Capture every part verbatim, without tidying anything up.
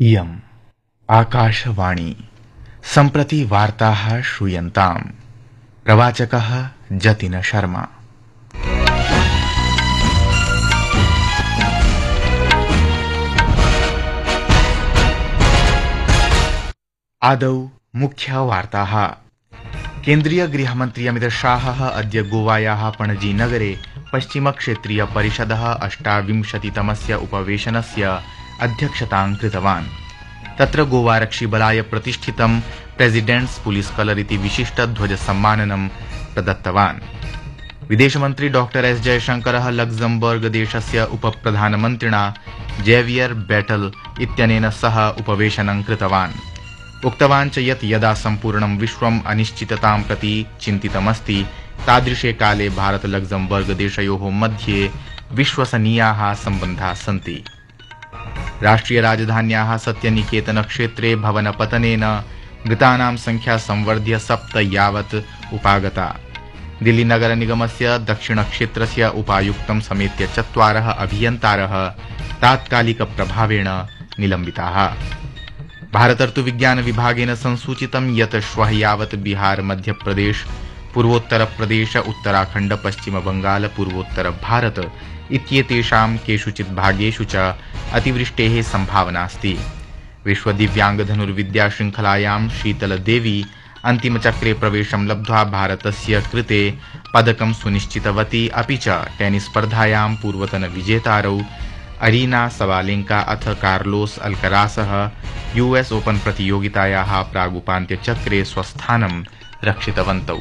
इयम् आकाशवाणी सम्प्रति वार्ताः श्रूयन्ताम्। प्रवाचकः जतिन शर्मा। आदौ मुख्यवार्ताः। केन्द्रीय गृहमन्त्री अमितशाहः अद्य गोवायाः पणजी नगरे पश्चिमक्षेत्रीय परिषदः अष्टाविंशतितमस्य उपवेशनस्य अध्यक्षतां कृतवान्। तत्र गोवारक्षिबलाय प्रतिष्ठितं प्रेसिडेंट्स पुलिस कलर इति विशिष्टध्वजसम्माननं प्रदत्तवान्। विदेशमन्त्री डॉक्टर एस जयशंकरः लक्ज़मबर्ग देशस्य उपप्रधानमन्त्रिणा जेवियर बेटल इत्यनेन सह उपवेशनं कृतवान्। उक्तवान् च यत् यदा सम्पूर्णं विश्वम् अनिश्चिततां प्रति चिन्तितमस्ति तादृशे काले भारत लक्ज़मबर्ग देशयोः मध्ये विश्वसनीयाः सम्बन्धाः सन्ति। राष्ट्रिय राजधान्याः सत्यनिकेतन क्षेत्रे भवनपतनेन मृतानां संख्या संवर्ध्य सप्त यावत् उपागता। दिल्ली नगर निगमस्य दक्षिणक्षेत्रस्य उपायुक्तं समेत्य चत्वारः अभियन्तारः तात्कालिकप्रभावेण निलम्बिताः। भारतर्तुविज्ञान विभागेन संसूचितं यत् श्वः यावत् बिहार मध्यप्रदेश पूर्वोत्तरप्रदेश उत्तराखण्ड पश्चिमबंगाल पूर्वोत्तर भारत इत्येतेषां केषुचित् भागेषु च अतिवृष्टेः सम्भावनास्ति। विश्व दिव्यांगधनुर्विद्या श्रृंखलायां शीतलदेवी अन्तिमचक्रे प्रवेशं लब्ध्वा भारतस्य कृते पदकं सुनिश्चितवती। अपि च टेनिस स्पर्धायां पूर्वतन विजेतारौ अरीना सबालेंका अथ कार्लोस अल्करासः यूएस ओपन प्रतियोगितायाः प्रागुपान्त्यचक्रे स्वस्थानं रक्षितवन्तौ।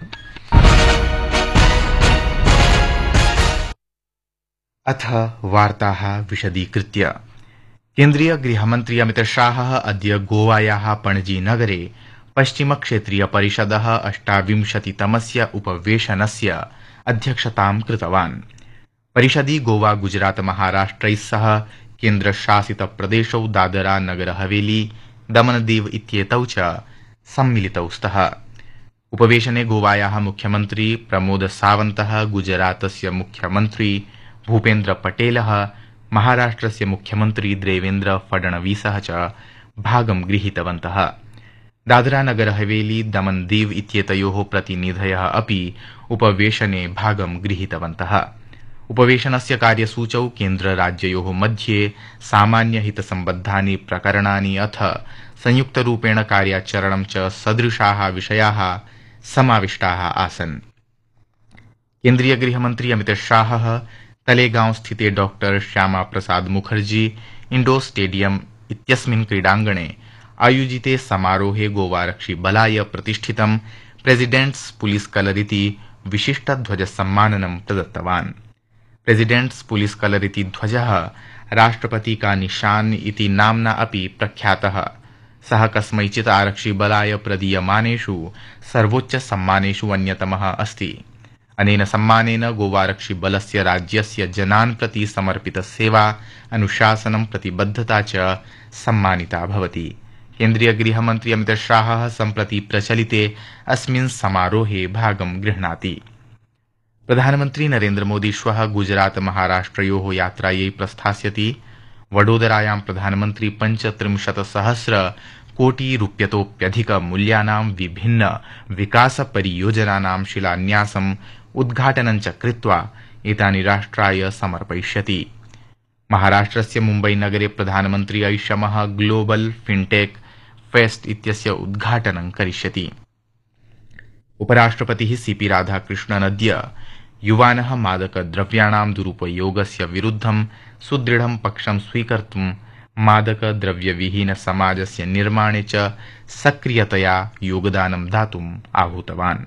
अथ वार्ताः विशदीकृत्य। केन्द्रीय गृहमन्त्री अमितशाहः अद्य गोवायाः पणजी नगरे पश्चिमक्षेत्रीय परिषदः अष्टाविंशतितमस्य उपवेशनस्य अध्यक्षतां कृतवान्। परिषदि गोवा गुजरात महाराष्ट्रैः सह केन्द्रशासितप्रदेशौ दादरा नगर हवेली दमन दीव इत्येतौ च सम्मिलितौ स्तः। उपवेशने गोवायाः मुख्यमन्त्री प्रमोद सावन्तः, गुजरातस्य मुख्यमन्त्री भूपेन्द्र पटेलः, महाराष्ट्रस्य मुख्यमन्त्री देवेन्द्र फडणवीसः च भागं गृहीतवन्तः। दादरा नगर हवेली दमन दीव इत्येतयोः प्रतिनिधयः अपि उपवेशने भागं गृहीतवन्तः। उपवेशनस्य कार्यसूचौ केन्द्रराज्ययोः मध्ये सामान्यहितसम्बद्धानि प्रकरणानि अथ संयुक्तरूपेण कार्याचरणं च सदृशाः विषयाः समाविष्टाः आसन्। केन्द्रीय गृहमन्त्री अमितशाहः तलेगांव स्थिते doctor Shyama Prasad Mukherjee indoor stadium इत्यस्मिन् क्रीडाङ्गणे आयोजिते समारोहे गोवारक्षिबलाय प्रतिष्ठितं प्रेसिडेंट्स पुलिस कलर इति विशिष्टध्वजसम्माननं प्रदत्तवान्। प्रेसिडेंट्स पुलिस कलर इति ध्वजः राष्ट्रपति का निशान इति नाम्ना अपि प्रख्यातः। सः कस्मैचित् आरक्षिबलाय प्रदीयमानेषु सर्वोच्चसम्मानेषु अन्यतमः अस्ति। अनेन सम्मानेन गोवारक्षिबलस्य राज्यस्य जनान् प्रति समर्पितसेवा अनुशासनं प्रतिबद्धता च सम्मानिता भवति। केन्द्रीय गृहमन्त्री अमितशाहः सम्प्रति प्रचलिते अस्मिन् समारोहे भागं गृह्णाति। प्रधानमन्त्री नरेन्द्र मोदी श्वः गुजरात महाराष्ट्रयोः यात्रायै प्रस्थास्यति। वडोदरायां प्रधानमन्त्री पञ्चत्रिंशत् सहस्र कोटि रूप्यतोप्यधिक मूल्यानां विभिन्न विकासपरियोजनानां शिलान्यासम् उद्घाटनं च कृत्वा एतानि राष्ट्राय समर्पयिष्यति। महाराष्ट्रस्य मुम्बई नगरे प्रधानमन्त्री ऐषमः ग्लोबल फिनटेक फेस्ट इत्यस्य उद्घाटनं करिष्यति। उपराष्ट्रपतिः सीपी राधाकृष्णन् अद्य युवानः मादकद्रव्याणां दुरुपयोगस्य विरुद्धं सुदृढं पक्षं स्वीकर्तुं मादकद्रव्यविहीन समाजस्य निर्माणे च सक्रियतया योगदानं दातुम् आहूतवान्।